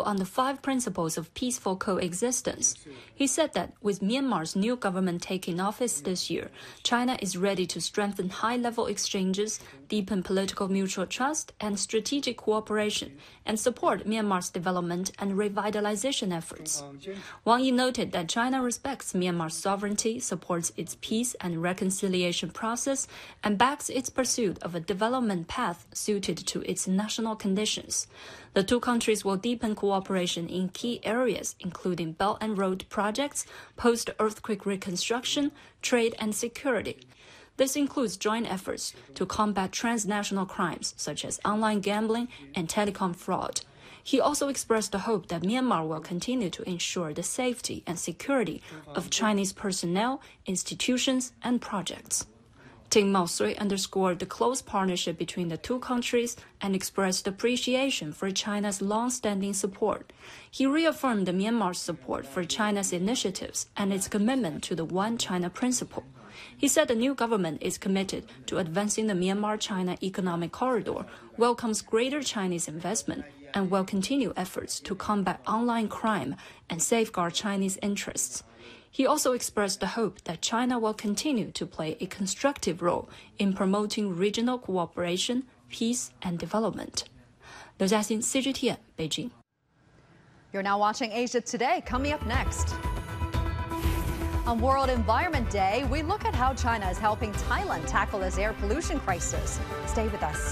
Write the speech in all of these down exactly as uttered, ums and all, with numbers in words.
on the five principles of peaceful coexistence. He said that with Myanmar's new government taking office this year, China is ready to strengthen high-level exchanges, deepen political mutual trust and strategic cooperation, and support Myanmar's development and revitalization efforts. Wang Yi noted that China respects Myanmar's sovereignty, supports its peace and reconciliation process, and backs its pursuit of a development path suited to its national conditions. The two countries will deepen cooperation in key areas, including Belt and Road projects, post-earthquake reconstruction, trade and security. This includes joint efforts to combat transnational crimes such as online gambling and telecom fraud. He also expressed the hope that Myanmar will continue to ensure the safety and security of Chinese personnel, institutions, and projects. Ting Mao-sui underscored the close partnership between the two countries and expressed appreciation for China's long-standing support. He reaffirmed Myanmar's support for China's initiatives and its commitment to the One China principle. He said the new government is committed to advancing the Myanmar-China economic corridor, welcomes greater Chinese investment, and will continue efforts to combat online crime and safeguard Chinese interests. He also expressed the hope that China will continue to play a constructive role in promoting regional cooperation, peace, and development. Liu Jiaxin, C G T N, Beijing. You're now watching Asia Today. Coming up next. On World Environment Day, we look at how China is helping Thailand tackle its air pollution crisis. Stay with us.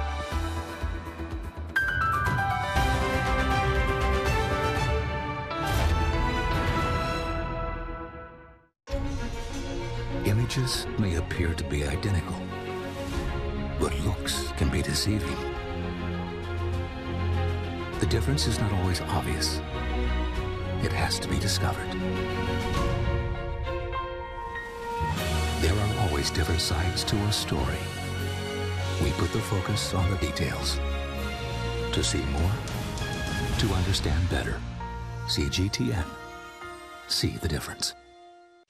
Images may appear to be identical, but looks can be deceiving. The difference is not always obvious. It has to be discovered. There are always different sides to a story. We put the focus on the details. To see more, to understand better, C G T N. See the difference.